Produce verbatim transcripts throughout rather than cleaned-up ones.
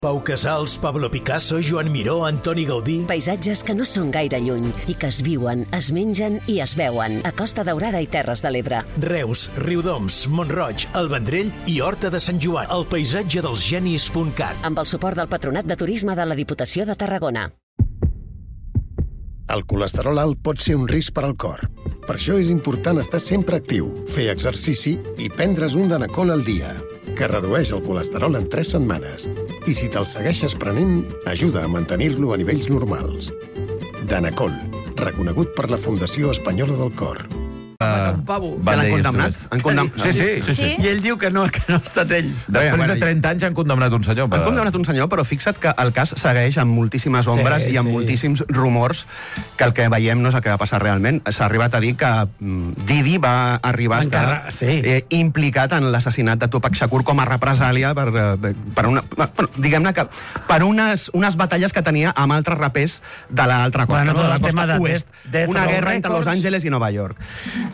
Pau Casals, Pablo Picasso, Joan Miró, Antoni Gaudí... Paisatges que no són gaire lluny i que es viuen, es mengen i es veuen a Costa Daurada i Terres de l'Ebre. Reus, Riudoms, Mont-roig, el Vendrell i Horta de Sant Joan. El paisatge dels genis punt cat. Amb el suport del Patronat de Turisme de la Diputació de Tarragona. El colesterol alt pot ser un risc per al cor. Per això és important estar sempre actiu, fer exercici i prendre's un Danacol al dia, que redueix el colesterol en tres setmanes. I si te'l segueixes prenent, ajuda a mantenir-lo a nivells normals. Danacol, reconegut per la Fundació Espanyola del Cor. Uh, pavo. Que l'han condemnat. Han condemnat. Sí, sí, sí, sí. I ell diu que no, que no ha estat ell. Després de trenta anys han condemnat un senyor. Per... Han condemnat un senyor, però fixa't que el cas segueix amb moltíssimes ombres sí, i amb sí. moltíssims rumors que el que veiem no és el que va passar realment. S'ha arribat a dir que Didi va arribar a estar sí. eh, implicat en l'assassinat de Tupac Shakur com a represàlia per, per una... Bueno, diguem-ne que per unes, unes batalles que tenia amb altres rapers de l'altra costa, bueno, no, de la costa de oest. Death, Death una guerra entre Los Angeles i Nova York.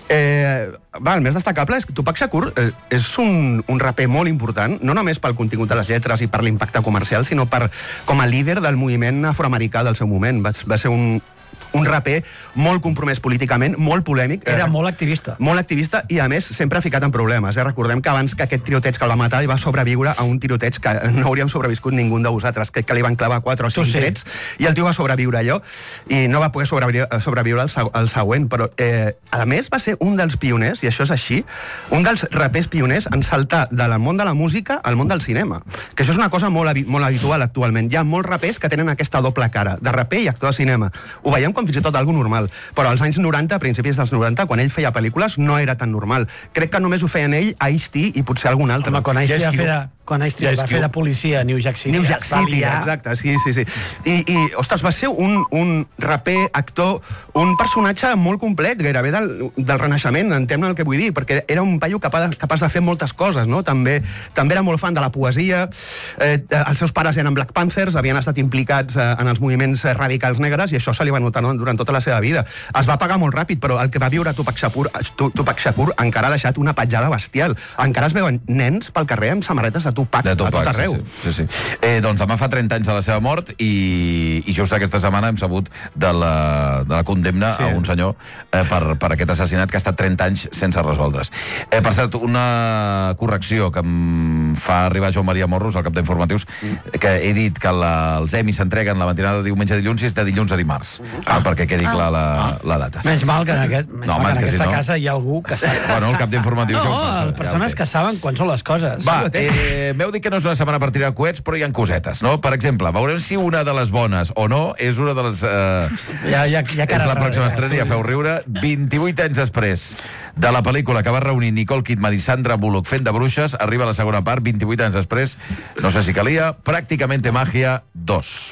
Eh, va, el més destacable és que Tupac Shakur eh, és un, un raper molt important, no només pel contingut de les lletres i per l'impacte comercial, sinó per, com a líder del moviment afroamericà del seu moment. Va, va ser un, un raper molt compromès políticament, molt polèmic. Era eh, molt activista. Molt activista i, a més, sempre ha ficat en problemes. Eh? Recordem que abans que aquest tiroteig que el va matar i va sobreviure a un tiroteig que no hauríem sobreviscut ningú de vosaltres, que, que li van clavar quatre o cinc sí. trets, i el tio va sobreviure allò, i no va poder sobreviure, sobreviure el, el següent, però, eh, a més, va ser un dels pioners, i això és així, un dels rapers pioners en saltar del món de la música al món del cinema, que això és una cosa molt, molt habitual actualment. Hi ha molts rapers que tenen aquesta doble cara, de raper i actor de cinema. Ho veiem com fins i tot algo normal, però als anys noranta, a principis dels noranta, quan ell feia pel·lícules, no era tan normal. Crec que només ho feien ell, Ice-T i potser algun altre. Home, quan Ice-T ja va fer de... Quan Ice-T va fer de policia a New Jack City. New Jack City, exacte, sí, sí, sí. I, i ostres, va ser un, un raper, actor, un personatge molt complet, gairebé del, del Renaixement, entén-me el que vull dir, perquè era un paio capaç, capaç de fer moltes coses, no? També, també era molt fan de la poesia, eh, els seus pares eren Black Panthers, havien estat implicats eh, en els moviments radicals negres, i això se li va notar, no?, durant tota la seva vida. Es va pagar molt ràpid, però el que va viure Tupac Shakur, Tupac Shakur encara ha deixat una petjada bestial. Encara es veuen nens pel carrer amb samarretes de Tupac, de Tupac, a tot arreu. Sí, sí, sí. Eh, doncs demà fa trenta anys de la seva mort i, i just aquesta setmana hem sabut de la, de la condemna sí. a un senyor eh, per, per aquest assassinat que ha estat trenta anys sense resoldre's. Eh, per cert, una correcció que em fa arribar Joan Maria Morros, el cap d'informatius, mm. que he dit que la, els Emis s'entreguen la matinada de diumenge a dilluns i és de dilluns a dimarts, mm. ah, perquè quedi clar la, ah. la data. Menys mal que en, aquest, menys no, mal que en aquesta si no. casa hi ha algú que sap. Bueno, el cap d'informatius... No, ja les persones ja que saben quan són les coses. Va, eh, m'heu dit que no és una setmana per tirar coets, però hi ha cosetes, no? Per exemple, veurem si una de les bones o no és una de les... Eh, ja, ja, ja és la pròxima estrena, ja feu riure. vint-i-vuit anys després de la pel·lícula que va reunir Nicole Kidman i Sandra Bullock fent de bruixes, arriba la segona part, vint-i-vuit anys després, no sé si calia, Pràcticamente Magia dos.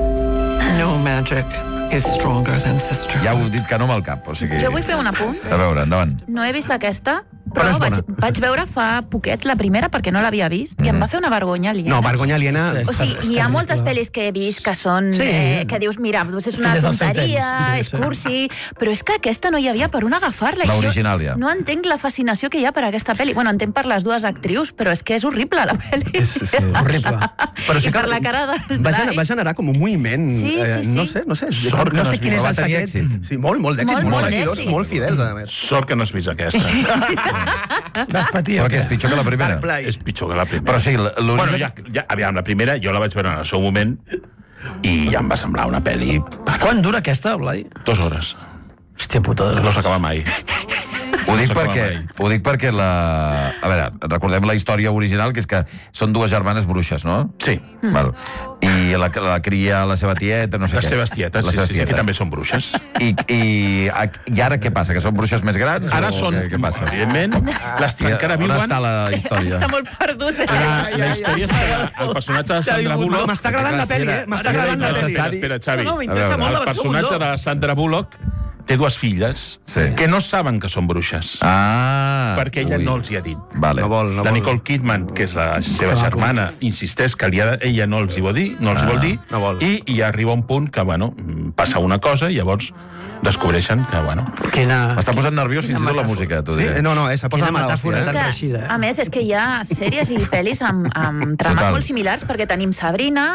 No magic is stronger than sister. Ja heu dit que no amb el cap, o sigui... Jo vull fer un apunt. A veure, endavant. No he vist aquesta, però, però vaig, vaig veure fa poquet la primera perquè no l'havia vist mm-hmm. i em va fer una vergonya aliena. No, vergonya aliena... Sí, o sigui, hi ha moltes pel·lis que he vist que són... Sí. Eh, que dius, mira, és una tonteria, és cursi, però és que aquesta no hi havia per on agafar-la. L'original, ja. No entenc la fascinació que hi ha per aquesta pel·li. Bueno, entenc per les dues actrius, però és que és horrible, la pel·li. És, sí, horrible. Però sí I per la cara del va, gener, va generar com un moviment... Sí, sí, sí. No sé, no sé. Sort no no sé quin és el secret. Sí, molt, molt d'èxit. Molt, Molt, molt, molt, molt fidels, a més. Sort que no has vist aquesta. Vas patir. Però que és pitjor que la primera. És pitjor que la primera. Però sí, bueno, ja, ja, aviam, la primera jo la vaig veure en el seu moment i ja em va semblar una pel·li... Quan dura aquesta, Blai? Dues hores. Hòstia puta. No s'acaba mai. Ho dic, perquè, ho dic perquè la... A veure, recordem la història original, que és que són dues germanes bruixes, no? Sí. Val. I la, la cria la seva tieta, no sé les què. Seves tietes, les sí, seves sí, tietes, que també són bruixes. I, i, I ara què passa? Que són bruixes més grans? Ara o són... Què, què passa? Evidentment, les que encara viuen... On està la història? Està molt perdut. La, la història és que el personatge de Sandra Bullock... M'està agradant la pel·li, eh? M'està agradant la pel·li. Espera, Xavi. No, no, m'interessa molt la el personatge de Sandra Bullock té dues filles Sí. que no saben que són bruixes. Ah! Perquè ella ui. no els hi ha dit. Vale. No vol, no La vol. Nicole Kidman, que és la seva germana, insisteix que li ha, ella no els hi vol dir, no els Ah, vol dir, no vol. i, i arriba un punt que, bueno, passa una cosa i llavors descobreixen que, bueno... Quina... M'està posant nerviós fins i tot la metàfora. música, t'ho Sí? diré. No, no, eh, se posa Quina de mala metàfora hòstia. tan Eh? reeixida. A més, és que hi ha sèries i pel·lis amb, amb trames Total. molt similars, perquè tenim Sabrina,